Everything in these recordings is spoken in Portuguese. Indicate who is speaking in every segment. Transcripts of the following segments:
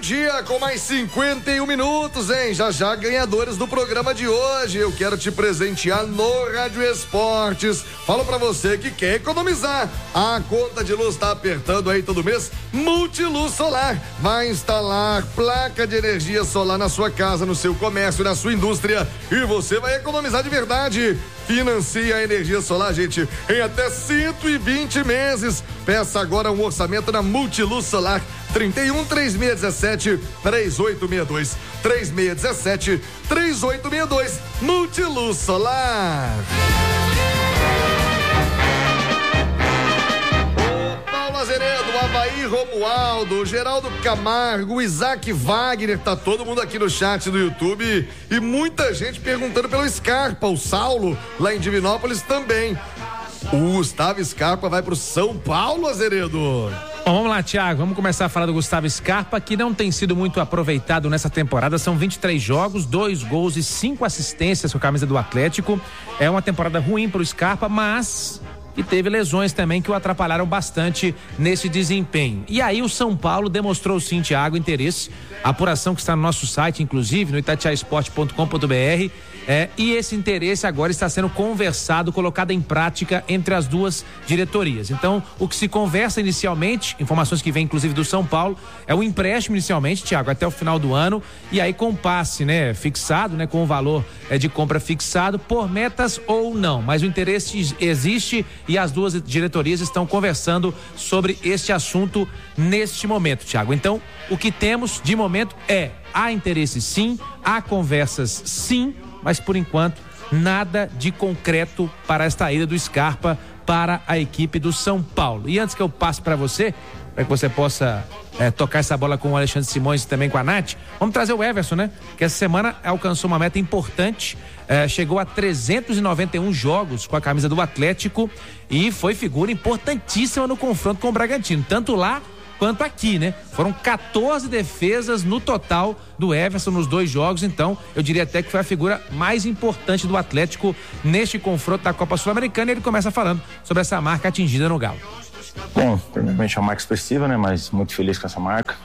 Speaker 1: meio-dia com mais 51 minutos, hein? Já ganhadores do programa de hoje. Eu quero te presentear no Rádio Esportes. Falo pra você que quer economizar. A conta de luz tá apertando aí todo mês. Multiluz Solar vai instalar placa de energia solar na sua casa, no seu comércio, na sua indústria, e você vai economizar de verdade. Financia a energia solar, gente, em até 120 meses. Peça agora um orçamento na Multiluz Solar. 31 3617 3862. 3617 3862. Multiluz Solar. Azeredo, Avaí Romualdo, Geraldo Camargo, Isaac Wagner, tá todo mundo aqui no chat do YouTube e muita gente perguntando pelo Scarpa, o Saulo lá em Divinópolis também. O Gustavo Scarpa vai pro São Paulo, Azeredo.
Speaker 2: Bom, vamos lá, Thiago, vamos começar a falar do Gustavo Scarpa, que não tem sido muito aproveitado nessa temporada. São 23 jogos, 2 gols e 5 assistências com a camisa do Atlético. É uma temporada ruim pro Scarpa, mas e teve lesões também que o atrapalharam bastante nesse desempenho. E aí o São Paulo demonstrou sim, Thiago, interesse, a apuração que está no nosso site, inclusive, no itatiaesporte.com.br, e esse interesse agora está sendo conversado, colocado em prática entre as duas diretorias. Então, o que se conversa inicialmente, informações que vêm inclusive do São Paulo, é o empréstimo inicialmente, Thiago, até o final do ano, e aí com passe, fixado, com o valor de compra fixado, por metas ou não, mas o interesse existe e as duas diretorias estão conversando sobre este assunto neste momento, Thiago. Então, o que temos de momento há interesse sim, há conversas sim, mas por enquanto nada de concreto para esta ida do Scarpa para a equipe do São Paulo. E antes que eu passe para você, para que você possa tocar essa bola com o Alexandre Simões e também com a Nath, vamos trazer o Everson, que essa semana alcançou uma meta importante, chegou a 391 jogos com a camisa do Atlético e foi figura importantíssima no confronto com o Bragantino, tanto lá quanto aqui, Foram 14 defesas no total do Everson nos 2 jogos, então eu diria até que foi a figura mais importante do Atlético neste confronto da Copa Sul-Americana, e ele começa falando sobre essa marca atingida no Galo.
Speaker 3: Bom, primeiramente é uma marca expressiva, mas muito feliz com essa marca,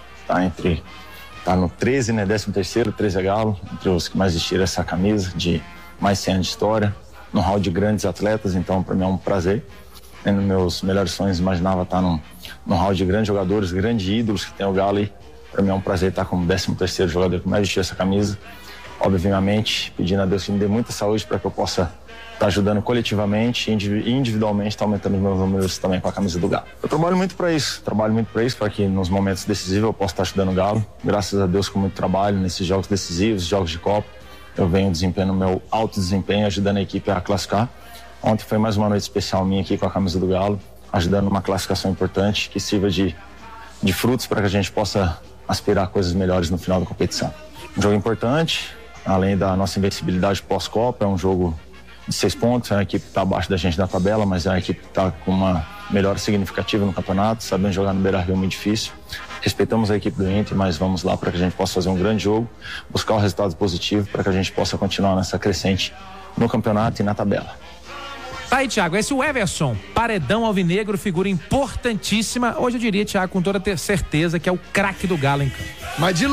Speaker 3: tá no 13, 13º, 13 é Galo, entre os que mais vestiram essa camisa de mais 100 anos de história, num hall de grandes atletas, então para mim é um prazer. Nos meus melhores sonhos imaginava estar num hall de grandes jogadores, grandes ídolos que tem o Galo, e para mim é um prazer estar como 13º jogador que mais vestiu essa camisa. Obviamente, pedindo a Deus que me dê muita saúde para que eu possa estar ajudando coletivamente e individualmente, tá aumentando os meus números também com a camisa do Galo. Eu trabalho muito para isso, para que nos momentos decisivos eu possa estar ajudando o Galo. Graças a Deus, com muito trabalho nesses jogos decisivos, jogos de Copa, eu venho desempenhando meu alto desempenho, ajudando a equipe a classificar. Ontem foi mais uma noite especial minha aqui com a camisa do Galo, ajudando uma classificação importante que sirva de frutos para que a gente possa aspirar a coisas melhores no final da competição. Um jogo importante, além da nossa invencibilidade pós-Copa, é um jogo de 6 pontos, é uma equipe que está abaixo da gente na tabela, mas é uma equipe que está com uma melhora significativa no campeonato, sabendo jogar no Beira-Rio é muito difícil. Respeitamos a equipe do Inter, mas vamos lá para que a gente possa fazer um grande jogo, buscar um resultado positivo para que a gente possa continuar nessa crescente no campeonato e na tabela.
Speaker 2: Tá aí, Thiago, esse é o Everson, paredão alvinegro, figura importantíssima. Hoje eu diria, Thiago, com toda certeza que é o craque do Galo em campo.
Speaker 1: Mas de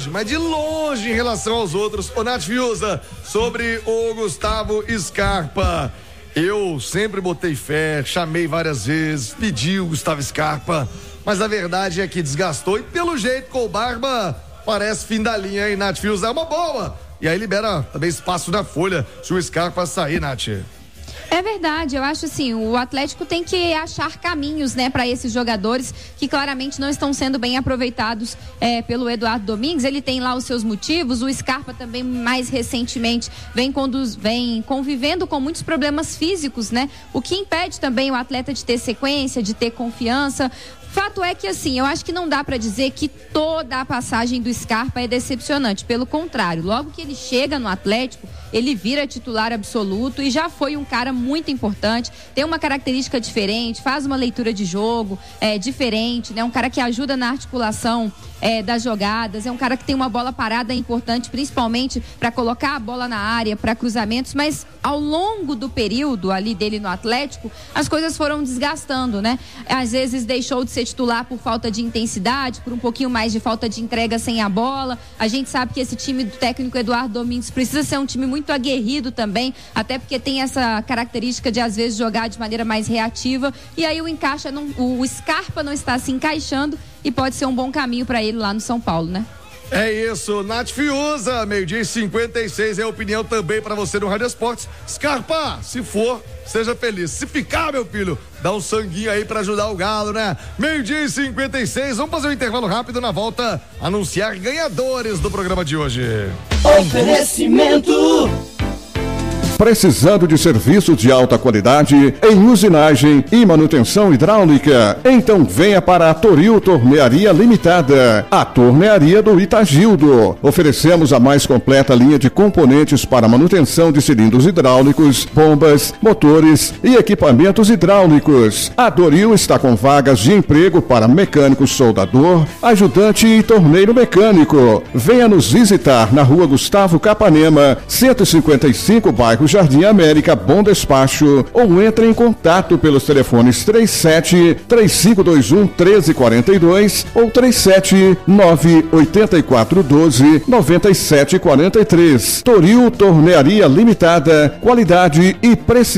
Speaker 1: longe em relação aos outros. Ô, Nath Fiuza, sobre o Gustavo Scarpa, eu sempre botei fé, chamei várias vezes, pedi o Gustavo Scarpa, mas a verdade é que desgastou e pelo jeito com o Barba parece fim da linha, hein, Nath Fiuza? É uma boa. E aí libera também espaço na folha se o Scarpa sair, Nath.
Speaker 4: É verdade, eu acho assim, o Atlético tem que achar caminhos, para esses jogadores que claramente não estão sendo bem aproveitados pelo Eduardo Domingues. Ele tem lá os seus motivos, o Scarpa também mais recentemente vem convivendo com muitos problemas físicos, o que impede também o atleta de ter sequência, de ter confiança. Fato é que, assim, eu acho que não dá para dizer que toda a passagem do Scarpa é decepcionante. Pelo contrário, logo que ele chega no Atlético, ele vira titular absoluto e já foi um cara muito importante, tem uma característica diferente, faz uma leitura de jogo diferente, né? Um cara que ajuda na articulação das jogadas, é um cara que tem uma bola parada importante, principalmente para colocar a bola na área, para cruzamentos, mas ao longo do período ali dele no Atlético, as coisas foram desgastando, né? Às vezes deixou de ser titular por falta de intensidade, por um pouquinho mais de falta de entrega sem a bola. A gente sabe que esse time do técnico Eduardo Domingues precisa ser um time muito aguerrido também, até porque tem essa característica de às vezes jogar de maneira mais reativa, e aí o Scarpa não está se encaixando e pode ser um bom caminho para ele lá no São Paulo, né?
Speaker 1: É isso, Nath Fiuza, 12:56 é a opinião também para você no Rádio Esportes. Scarpa, se for, seja feliz. Se ficar, meu filho, dá um sanguinho aí para ajudar o Galo, né? 12:56, vamos fazer um intervalo rápido, na volta anunciar ganhadores do programa de hoje.
Speaker 5: Oferecimento.
Speaker 6: Precisando de serviços de alta qualidade em usinagem e manutenção hidráulica? Então venha para a Toril Tornearia Limitada, a tornearia do Itagildo. Oferecemos a mais completa linha de componentes para manutenção de cilindros hidráulicos, bombas, motores e equipamentos hidráulicos. A Toril está com vagas de emprego para mecânico soldador, ajudante e torneiro mecânico. Venha nos visitar na Rua Gustavo Capanema, 155, bairro Jardim América, Bom Despacho, ou entre em contato pelos telefones 37-3521-1342 ou 37-98412-9743. Toril Tornearia Limitada, qualidade e precisão.